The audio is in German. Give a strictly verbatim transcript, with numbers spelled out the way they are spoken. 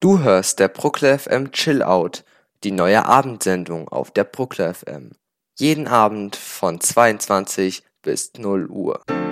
Du hörst der Bruckler F M Chill Out, die neue Abendsendung auf der Bruckler F M. Jeden Abend von zweiundzwanzig bis null Uhr.